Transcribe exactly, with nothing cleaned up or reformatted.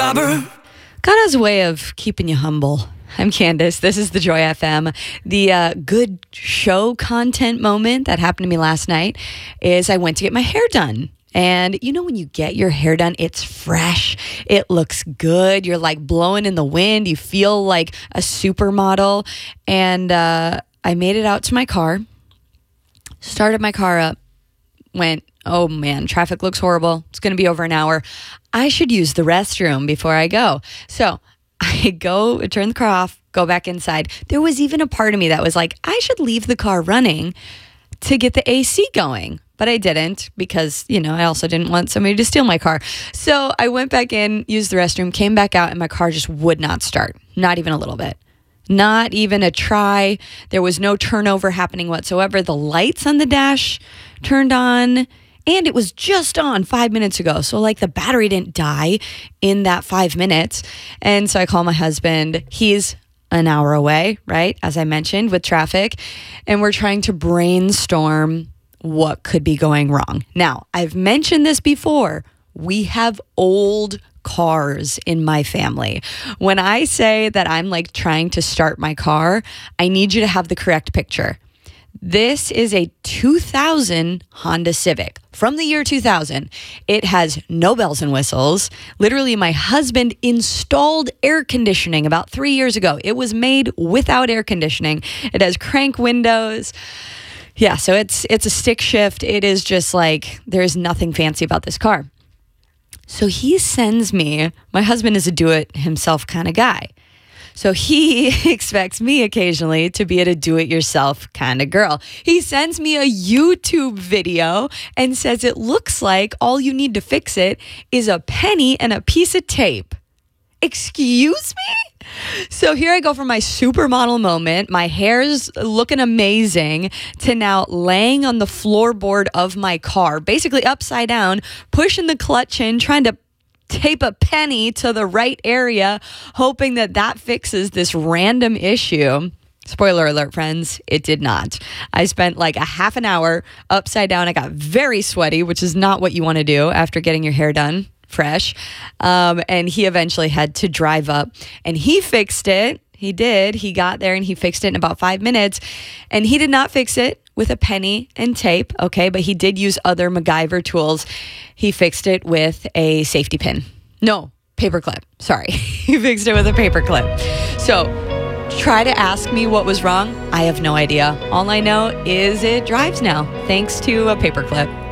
Barber. God has a way of keeping you humble. I'm Candace. This is the Joy F M. The uh, good show content moment that happened to me last night is I went to get my hair done. And you know, when you get your hair done, it's fresh. It looks good. You're like blowing in the wind. You feel like a supermodel. And uh, I made it out to my car, started my car up, went, oh man, traffic looks horrible. It's going to be over an hour. I should use the restroom before I go. So I go, turn the car off, go back inside. There was even a part of me that was like, I should leave the car running to get the A C going. But I didn't because, you know, I also didn't want somebody to steal my car. So I went back in, used the restroom, came back out, and my car just would not start. Not even a little bit. Not even a try. There was no turnover happening whatsoever. The lights on the dash turned on, and it was just on five minutes ago. So like the battery didn't die in that five minutes. And so I call my husband. He's an hour away, right? As I mentioned, with traffic. And we're trying to brainstorm what could be going wrong. Now, I've mentioned this before. We have old cars in my family. When I say that I'm like trying to start my car, I need you to have the correct picture. This is a two thousand Honda Civic from the year two thousand. It has no bells and whistles. Literally, my husband installed air conditioning about three years ago. It was made without air conditioning. It has crank windows. Yeah, so it's it's a stick shift. It is just like, there's nothing fancy about this car. So he sends me, my husband is a do-it-himself kind of guy. So he expects me occasionally to be a do-it-yourself kind of girl. He sends me a YouTube video and says it looks like all you need to fix it is a penny and a piece of tape. Excuse me? So here I go from my supermodel moment, my hair's looking amazing, to now laying on the floorboard of my car, basically upside down, pushing the clutch in, trying to tape a penny to the right area, hoping that that fixes this random issue. Spoiler alert, friends, it did not. I spent like a half an hour upside down. I got very sweaty, which is not what you want to do after getting your hair done fresh. Um, and he eventually had to drive up and he fixed it. He did. He got there and he fixed it in about five minutes. And he did not fix it with a penny and tape, okay? But he did use other MacGyver tools. He fixed it with a safety pin. No, paperclip. Sorry. He fixed it with a paperclip. So try to ask me what was wrong. I have no idea. All I know is it drives now, thanks to a paperclip.